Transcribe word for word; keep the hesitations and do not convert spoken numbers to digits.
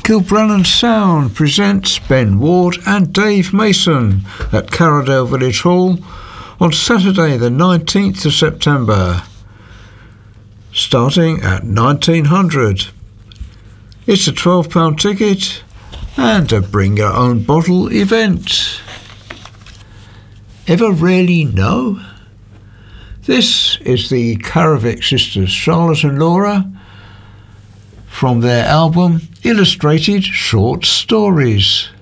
Kilbrannan Sound presents Ben Ward and Dave Mason at Carradale Village Hall on Saturday the nineteenth of September, starting at nineteen hundred. It's a twelve pound ticket and a bring your own bottle event. Ever really know? This is the Karavic sisters, Charlotte and Laura, from their album Illustrated Short Stories.